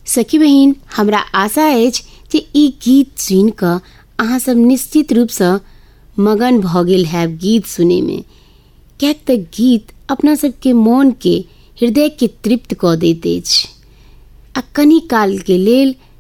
सखी बहिन, हमरा आशा अछि जे ई गीत सुन कऽ अहाँ सब निश्चित रूपसँ मगन भऽ गेल हैब गीत सुने में। किएक तऽ गीत अपना सबके मन के हृदय के तृप्त कऽ दैत अछि आ कनि काल के लेल